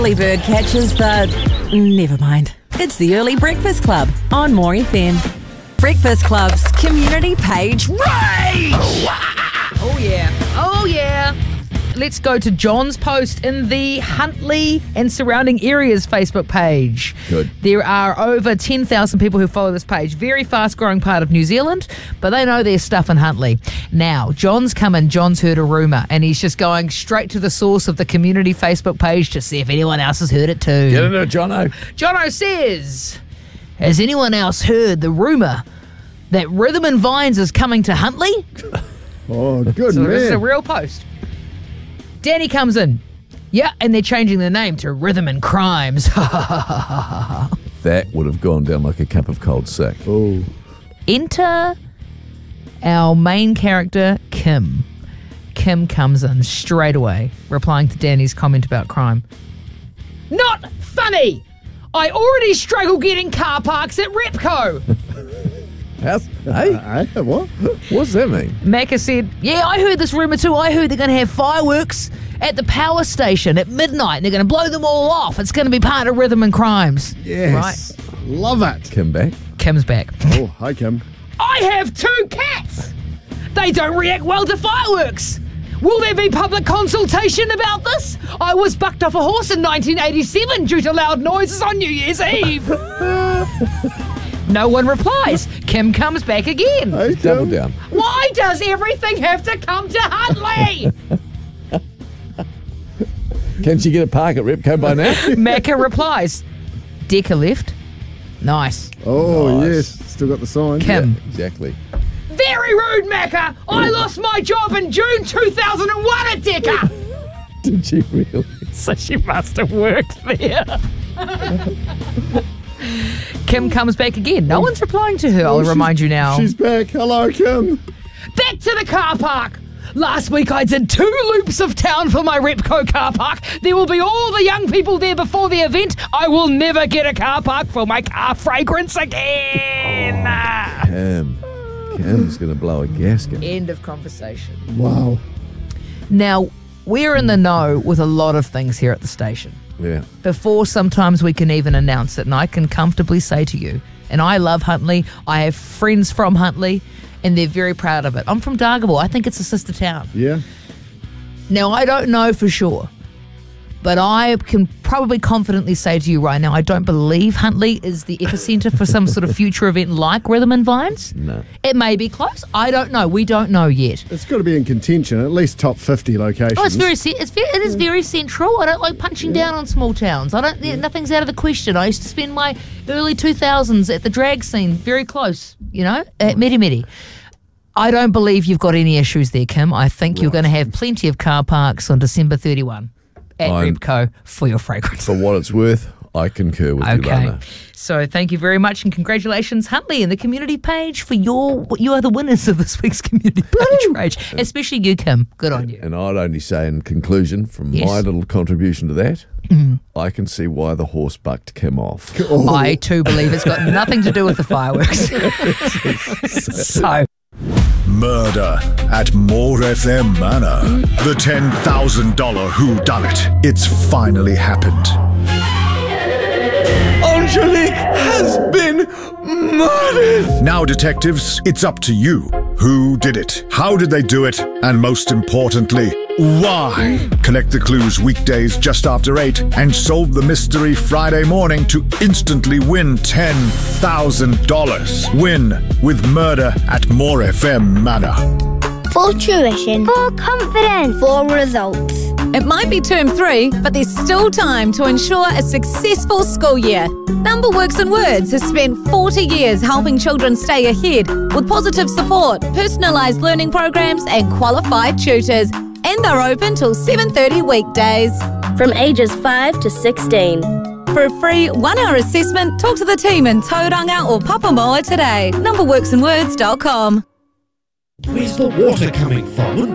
Early bird catches the... Never mind. It's the Early Breakfast Club on More FM. Breakfast Club's community page rage! Oh yeah. Oh yeah. Let's go to John's post in the Huntly and surrounding areas Facebook page. Good. There are over 10,000 people who follow this page. Very fast growing part of New Zealand, but they know their stuff in Huntly. Now, John's heard a rumour and he's just going straight to the source of the community Facebook page to see if anyone else has heard it too. Get into it, Jono. Jono says, has anyone else heard the rumour that Rhythm and Vines is coming to Huntly? Oh, good So man. this is a real post. Danny comes in. Yeah, and they're changing the name to Rhythm and Crimes. That would have gone down like a cup of cold sack. Oh, Enter our main character, Kim. Kim comes in straight away, replying to Danny's comment about crime. Not funny! I already struggle getting car parks at Repco. Hey, what? what's that mean? Macca said, yeah, I heard this rumour too. I heard they're going to have fireworks at the power station at midnight and they're going to blow them all off. It's going to be part of Rhythm and Crimes. Yes. Right? Love it. Kim back? Kim's back. Oh, hi, Kim. I have 2 cats. They don't react well to fireworks. Will there be public consultation about this? I was bucked off a horse in 1987 due to loud noises on New Year's Eve. No one replies. Kim comes back again. Hey, Double Kim. down. Why does everything have to come to Huntly? Can she get a park at Repco by now? Macca replies, Decker left. Nice. Oh, Nice. yes. Still got the sign. Kim. Exactly. Very rude, Macca. I lost my job in June 2001 at Decker. Did she really? So she must have worked there. Kim comes back again. No one's replying to her, I'll remind you now. She's back. Hello, Kim. Back to the car park. Last week I did 2 loops of town for my Repco car park. There will be all the young people there before the event. I will never get a car park for my car fragrance again. Kim's going to blow a gasket. End of conversation. Wow. Now, we're in the know with a lot of things here at the station. Yeah. Before sometimes we can even announce it, and I can comfortably say to you, and I love Huntly, I have friends from Huntly, and they're very proud of it. I'm from Dargaville. I think it's a sister town. Yeah. Now, I don't know for sure, but I can probably confidently say to you right now, I don't believe Huntly is the epicenter for some sort of future event like Rhythm and Vines. No. It may be close. I don't know. We don't know yet. It's got to be in contention, at least top 50 locations. Oh, it is very central. I don't like punching down on small towns. Nothing's out of the question. I used to spend my early 2000s at the drag scene, very close, at Meri. I don't believe you've got any issues there, Kim. I think you're going to have plenty of car parks on December 31 at Repco for your fragrance. For what it's worth, I concur with you, Lana. So thank you very much and congratulations, Huntly, and the community page for you are the winners of this week's community page rage, especially you, Kim. Good on you. And I'd only say in conclusion, from my little contribution to that, I can see why the horse bucked Kim off. Oh. I too believe it's got nothing to do with the fireworks. So. Murder at More FM Manor. The $10,000 whodunit. It's finally happened. Angelique has been murdered! Now, detectives, it's up to you. Who did it? How did they do it? And most importantly, why? Collect the clues weekdays just after 8 and solve the mystery Friday morning to instantly win $10,000. Win with Murder at More FM Manor. For tuition. For confidence. For results. It might be term 3, but there's still time to ensure a successful school year. NumberWorks and Words has spent 40 years helping children stay ahead with positive support, personalised learning programs and qualified tutors. And they're open till 7:30 weekdays. From ages 5 to 16. For a free 1-hour assessment, talk to the team in Tauranga or Papamoa today. NumberWorksandWords.com. Where's the water coming from?